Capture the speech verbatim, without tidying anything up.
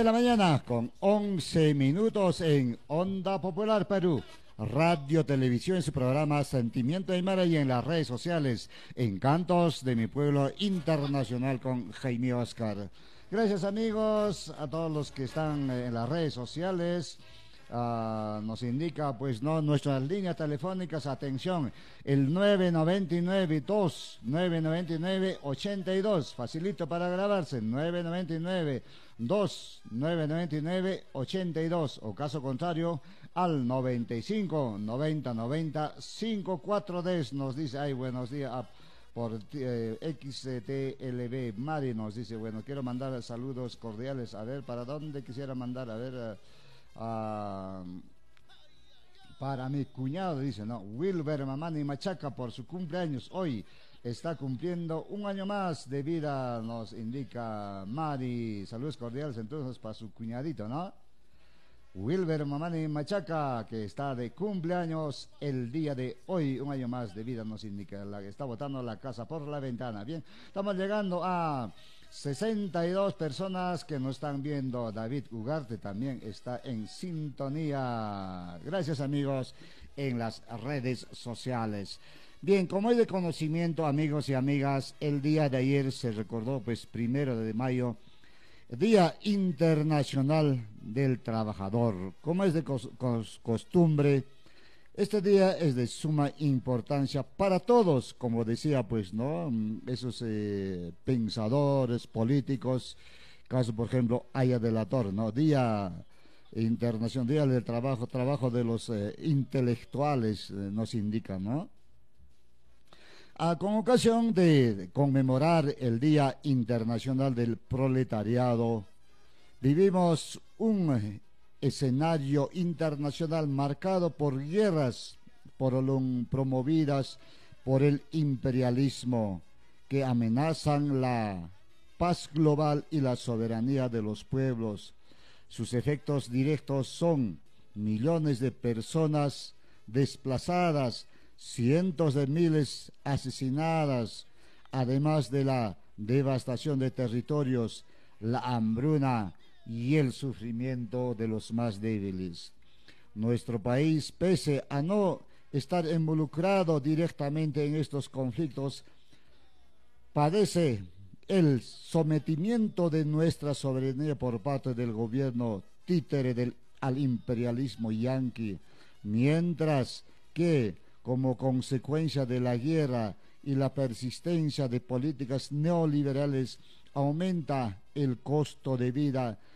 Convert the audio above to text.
de la mañana con once minutos en Onda Popular Perú. Radio, televisión, en su programa Sentimiento Aymara y en las redes sociales Encantos de mi Pueblo Internacional con Jaime Oscar. Gracias amigos, a todos los que están en las redes sociales. Uh, nos indica pues no nuestras líneas telefónicas, atención, el nueve nueve nueve dos nueve nueve nueve ochenta y dos, facilito para grabarse, nueve nueve nueve dos nueve nueve nueve ochenta y dos, o caso contrario al noventa y cinco noventa noventa cincuenta y cuatro diez. Nos dice, ay, buenos días a, por eh, X T L B. Mari nos dice, bueno, quiero mandar saludos cordiales, a ver, ¿para dónde quisiera mandar? A ver, uh, Uh, para mi cuñado, dice, no, Wilber Mamani Machaca, por su cumpleaños hoy está cumpliendo un año más de vida, nos indica Mari. Saludos cordiales entonces para su cuñadito, ¿no? Wilber Mamani Machaca, que está de cumpleaños el día de hoy, un año más de vida, nos indica, la que está botando la casa por la ventana. Bien, estamos llegando a sesenta y dos personas que nos están viendo. David Ugarte también está en sintonía. Gracias amigos en las redes sociales. Bien, como es de conocimiento, amigos y amigas, el día de ayer se recordó, pues primero de mayo, Día Internacional del Trabajador. Como es de cos cos costumbre, este día es de suma importancia para todos, como decía, pues, ¿no? Esos eh, pensadores políticos, caso, por ejemplo, Aya de la Torre, ¿no? Día Internacional, Día del Trabajo, trabajo de los eh, intelectuales, eh, nos indica, ¿no? Ah, con ocasión de conmemorar el Día Internacional del Proletariado, vivimos un escenario internacional marcado por guerras promovidas por el imperialismo que amenazan la paz global y la soberanía de los pueblos. Sus efectos directos son millones de personas desplazadas, cientos de miles asesinadas, además de la devastación de territorios, la hambruna y el sufrimiento de los más débiles. Nuestro país, pese a no estar involucrado directamente en estos conflictos, padece el sometimiento de nuestra soberanía por parte del gobierno títere del, al imperialismo yanqui, mientras que, como consecuencia de la guerra y la persistencia de políticas neoliberales, aumenta el costo de vida